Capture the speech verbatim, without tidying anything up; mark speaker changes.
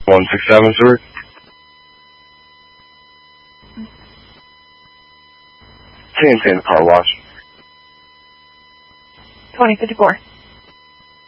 Speaker 1: one six seven, sir. T N T Car Wash.
Speaker 2: twenty fifty-four.